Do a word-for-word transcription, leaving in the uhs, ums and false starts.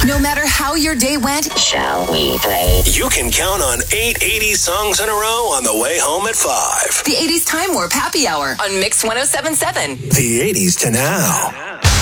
No matter how your day went, shall we play? You can count on eight eighties songs in a row on the way home at five. The eighties Time Warp Happy Hour on Mix one oh seven point seven. The eighties to now.